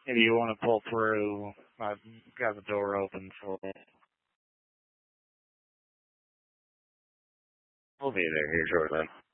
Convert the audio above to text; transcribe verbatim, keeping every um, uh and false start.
If you want to pull through, I've got the door open for you. We'll be there here shortly.